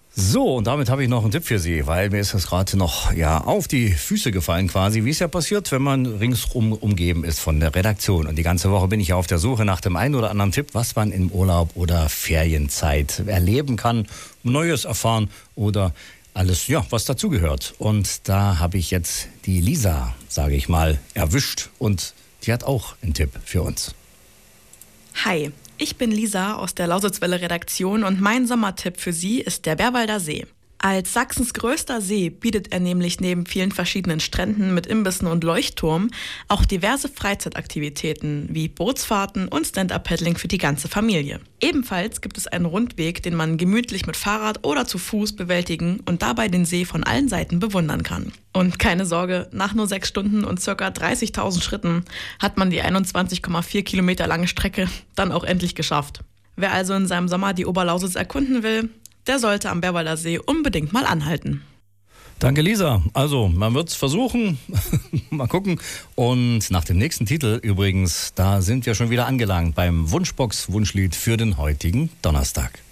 So, und damit habe ich noch einen Tipp für Sie, weil mir ist das gerade noch auf die Füße gefallen quasi, wie es ja passiert, wenn man ringsrum umgeben ist von der Redaktion. Und die ganze Woche bin ich ja auf der Suche nach dem einen oder anderen Tipp, was man im Urlaub oder Ferienzeit erleben kann, Neues erfahren oder alles, was dazugehört. Und da habe ich jetzt die Lisa, sage ich mal, erwischt und die hat auch einen Tipp für uns. Hi, ich bin Lisa aus der Lausitzwelle-Redaktion und mein Sommertipp für Sie ist der Bärwalder See. Als Sachsens größter See bietet er nämlich neben vielen verschiedenen Stränden mit Imbissen und Leuchtturm auch diverse Freizeitaktivitäten wie Bootsfahrten und Stand-Up-Paddling für die ganze Familie. Ebenfalls gibt es einen Rundweg, den man gemütlich mit Fahrrad oder zu Fuß bewältigen und dabei den See von allen Seiten bewundern kann. Und keine Sorge, nach nur 6 Stunden und ca. 30.000 Schritten hat man die 21,4 Kilometer lange Strecke dann auch endlich geschafft. Wer also in seinem Sommer die Oberlausitz erkunden will, der sollte am Bärwalder See unbedingt mal anhalten. Danke, Lisa. Also, man wird es versuchen. Mal gucken. Und nach dem nächsten Titel übrigens, da sind wir schon wieder angelangt beim Wunschbox-Wunschlied für den heutigen Donnerstag.